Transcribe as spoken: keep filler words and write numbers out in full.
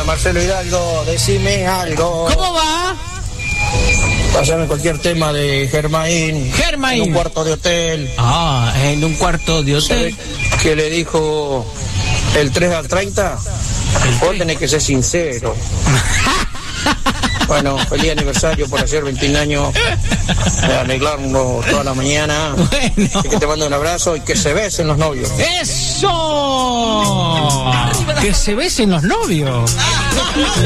Hola Marcelo Hidalgo, decime algo. ¿Cómo va? Pásame cualquier tema de Germain. Germain. En un cuarto de hotel. Ah, en un cuarto de hotel. Que le dijo el tres al treinta. Vos tenés que ser sincero. Bueno, feliz aniversario por hacer veintiún años. De arreglarnos toda la mañana. Bueno. Y que te mando un abrazo y que se besen los novios. ¡Eso! Que se besen los novios.